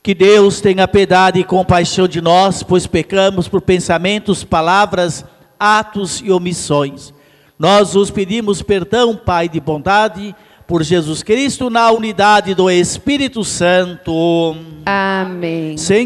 Que Deus tenha piedade e compaixão de nós, pois pecamos por pensamentos, palavras, atos e omissões. Nós os pedimos perdão, Pai de bondade, por Jesus Cristo, na unidade do Espírito Santo. Amém.